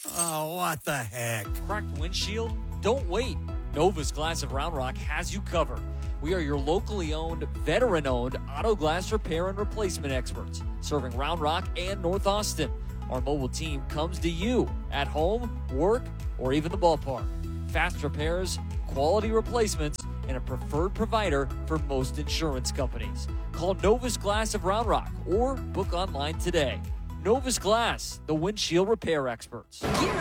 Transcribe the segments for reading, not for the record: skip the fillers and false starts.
Oh, what the heck? Cracked windshield? Don't wait. Nova's Glass of Round Rock has you covered. We are your locally owned, veteran-owned auto glass repair and replacement experts, serving Round Rock and North Austin. Our mobile team comes to you at home, work, or even the ballpark. Fast repairs, quality replacements, and a preferred provider for most insurance companies. Call Novus Glass of Round Rock or book online today. Novus Glass, the windshield repair experts.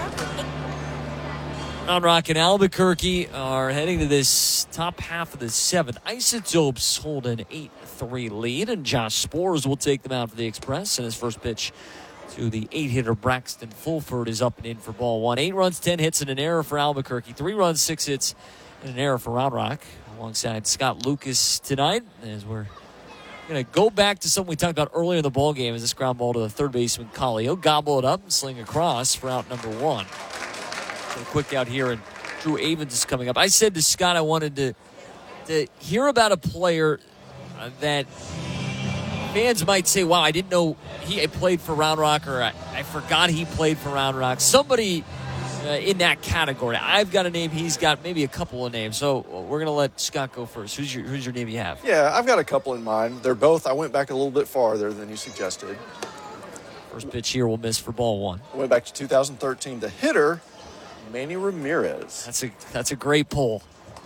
Round Rock and Albuquerque are heading to this top half of the seventh. Isotopes hold an 8-3 lead, and Josh Spores will take them out for the Express. And his first pitch to the 8-hitter Braxton Fulford is up and in for ball one. 8 runs, 10 hits, and an error for Albuquerque. 3 runs, 6 hits, and an error for Round Rock. Alongside Scott Lucas tonight, as we're going to go back to something we talked about earlier in the ball game, as this ground ball to the third baseman Collie. He'll gobble it up and sling across for out number one. A quick out here, and Drew Avens is coming up. I said to Scott I wanted to hear about a player that fans might say, wow, I didn't know he played for Round Rock, or I forgot he played for Round Rock. Somebody in that category. I've got a name. He's got maybe a couple of names. So we're going to let Scott go first. Who's your name you have? Yeah, I've got a couple in mind. They're both, I went back a little bit farther than you suggested. First pitch here will miss for ball one. I went back to 2013. The hitter, Manny Ramirez. That's a great pull.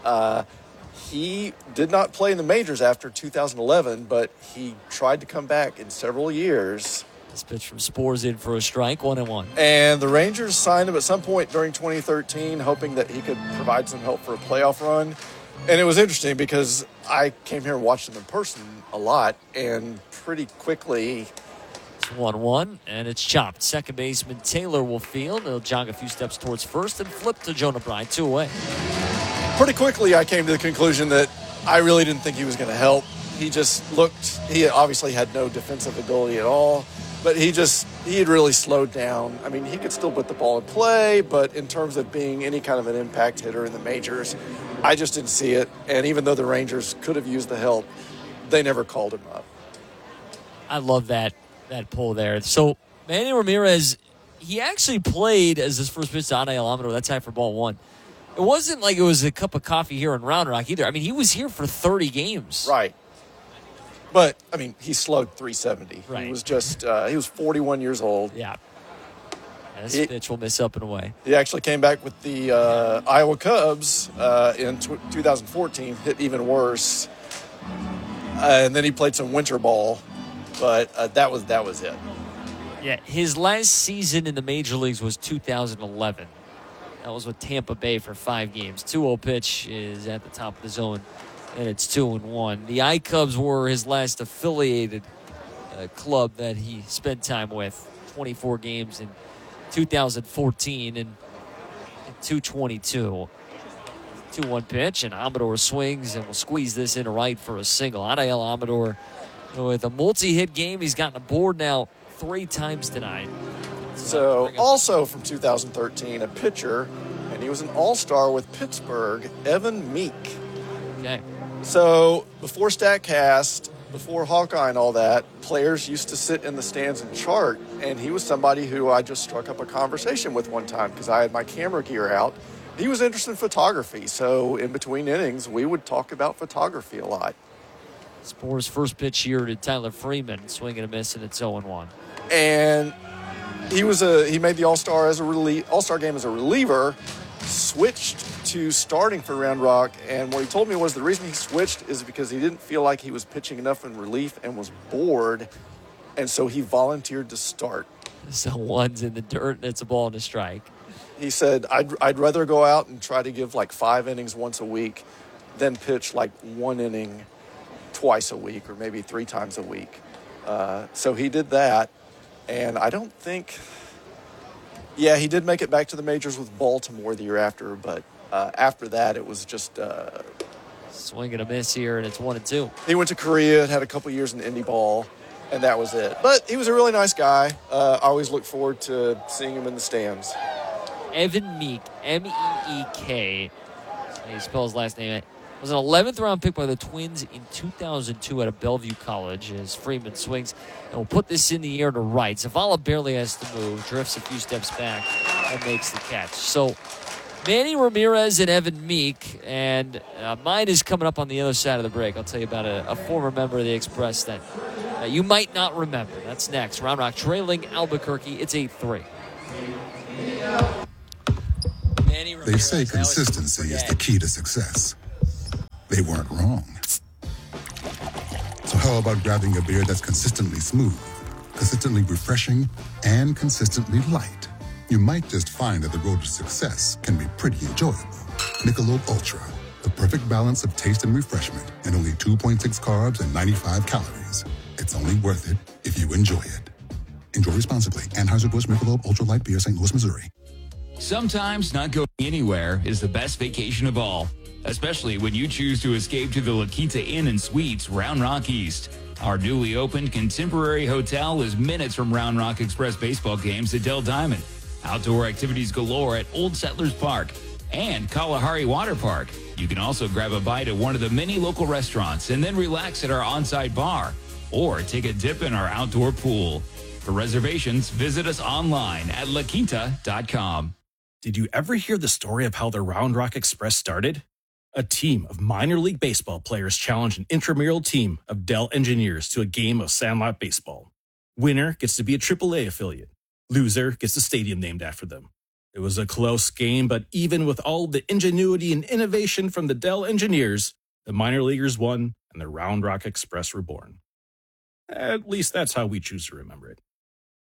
He did not play in the majors after 2011, but he tried to come back in several years. This pitch from Spores in for a strike, 1-1. And the Rangers signed him at some point during 2013, hoping that he could provide some help for a playoff run. And it was interesting because I came here and watched him in person a lot, and pretty quickly... It's 1-1, and it's chopped. Second baseman Taylor will field. He'll jog a few steps towards first and flip to Jonah Bride, 2 away. Pretty quickly, I came to the conclusion that I really didn't think he was going to help. He obviously had no defensive ability at all, but he had really slowed down. I mean, he could still put the ball in play, but in terms of being any kind of an impact hitter in the majors, I just didn't see it. And even though the Rangers could have used the help, they never called him up. I love that pull there. So Manny Ramirez, he actually played as his first pitch to Ana Alamado. That's high for ball one. It wasn't like it was a cup of coffee here in Round Rock either. I mean, he was here for 30 games. Right. But, I mean, he slowed 370. Right. He was just, he was 41 years old. Yeah. And this pitch will miss up and away. He actually came back with the Iowa Cubs in 2014, hit even worse. And then he played some winter ball, but that was it. Yeah, his last season in the major leagues was 2011. That was with Tampa Bay for 5 games. 2-0 pitch is at the top of the zone, and it's 2-1. The I-Cubs were his last affiliated club that he spent time with. 24 games in 2014 and 222. 2-1 pitch, and Amador swings and will squeeze this into right for a single. Anael Amador with a multi-hit game. He's gotten a board now 3 times tonight. So, also from 2013, a pitcher, and he was an all-star with Pittsburgh, Evan Meek. Okay. So, before StatCast, before Hawkeye and all that, players used to sit in the stands and chart, and he was somebody who I just struck up a conversation with one time because I had my camera gear out. He was interested in photography, so in between innings, we would talk about photography a lot. Spores' first pitch here to Tyler Freeman, swing and a miss, and it's 0-1. And he made the All-Star game as a reliever, switched to starting for Round Rock, and what he told me was the reason he switched is because he didn't feel like he was pitching enough in relief and was bored, and so he volunteered to start. So one's in the dirt, and it's a ball and a strike. He said, I'd rather go out and try to give like 5 innings once a week than pitch like 1 inning twice a week or maybe 3 times a week. So he did that. And I don't think, he did make it back to the majors with Baltimore the year after, but after that it was just... Swing and a miss here, and it's 1-2. He went to Korea, had a couple years in indie ball, and that was it. But he was a really nice guy. I always look forward to seeing him in the stands. Evan Meek, M-E-E-K, he spells his last name. Was an 11th round pick by the Twins in 2002 out of Bellevue College as Freeman swings and will put this in the air to right. Zavala barely has to move, drifts a few steps back. and makes the catch. So Manny Ramirez and Evan Meek, and mine is coming up on the other side of the break. I'll tell you about a former member of the Express that you might not remember. That's next. Round Rock trailing Albuquerque. It's 8-3. They say consistency is the key to success. They weren't wrong. So how about grabbing a beer that's consistently smooth, consistently refreshing, and consistently light? You might just find that the road to success can be pretty enjoyable. Michelob Ultra, the perfect balance of taste and refreshment, and only 2.6 carbs and 95 calories. It's only worth it if you enjoy it. Enjoy responsibly. Anheuser-Busch Michelob Ultra Light Beer, St. Louis, Missouri. Sometimes not going anywhere is the best vacation of all, especially when you choose to escape to the La Quinta Inn and Suites, Round Rock East. Our newly opened contemporary hotel is minutes from Round Rock Express baseball games at Dell Diamond. Outdoor activities galore at Old Settlers Park and Kalahari Water Park. You can also grab a bite at one of the many local restaurants and then relax at our on-site bar or take a dip in our outdoor pool. For reservations, visit us online at laquinta.com. Did you ever hear the story of how the Round Rock Express started? A team of minor league baseball players challenged an intramural team of Dell engineers to a game of sandlot baseball. Winner gets to be a AAA affiliate. Loser gets the stadium named after them. It was a close game, but even with all the ingenuity and innovation from the Dell engineers, the minor leaguers won and the Round Rock Express were born. At least that's how we choose to remember it.